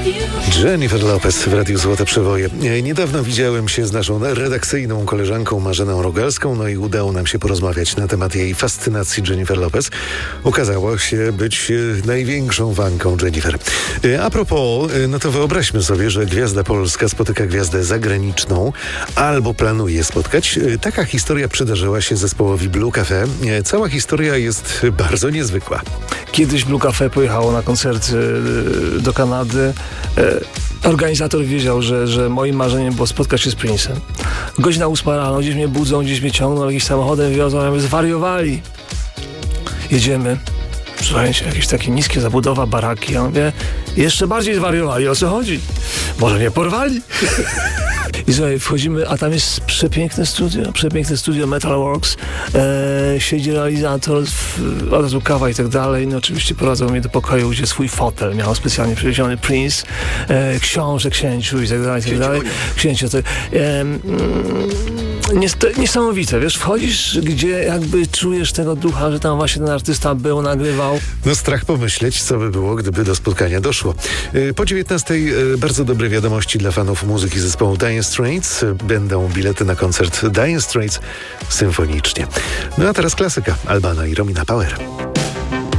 Jennifer Lopez w Radiu Złote Przewoje. Niedawno widziałem się z naszą redakcyjną koleżanką Marzeną Rogalską, no i udało nam się porozmawiać na temat jej fascynacji Jennifer Lopez. Okazało się być największą fanką Jennifer. A propos, no to wyobraźmy sobie, że gwiazda polska spotyka gwiazdę zagraniczną albo planuje spotkać. Taka historia przydarzyła się zespołowi Blue Cafe. Cała historia jest bardzo niezwykła. Kiedyś Blue Cafe pojechało na koncerty do Kanady. Organizator wiedział, że moim marzeniem było spotkać się z Prince'em. Godzina 8 rano, gdzieś mnie budzą, gdzieś mnie ciągną, jakimś samochodem wiozą, a my zwariowali. Jedziemy. Słuchajcie, jakieś takie niskie zabudowa, baraki. Ja mówię, jeszcze bardziej zwariowali, o co chodzi? Może mnie porwali? I słuchaj, wchodzimy, a tam jest przepiękne studio Metalworks. Siedzi realizator, od razu kawa i tak dalej. No oczywiście prowadzą mnie do pokoju, gdzie swój fotel miał specjalnie przywieziony Prince, książę księciu i tak dalej. Księciu, to, niesamowite, wiesz, wchodzisz, gdzie jakby czujesz tego ducha, że tam właśnie ten artysta był, nagrywał. No strach pomyśleć, co by było, gdyby do spotkania doszło. Po 19 bardzo dobre wiadomości dla fanów muzyki zespołu Dire Straits. Będą bilety na koncert Dire Straits symfonicznie. No a teraz klasyka. Albana i Romina Power.